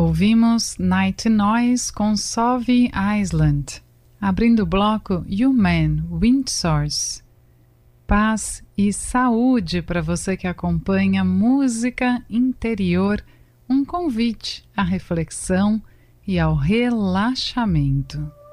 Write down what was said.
Ouvimos Night Noise com Sove Island, abrindo o bloco Human Wind Source. Paz e saúde para você que acompanha Música Interior, um convite à reflexão e ao relaxamento.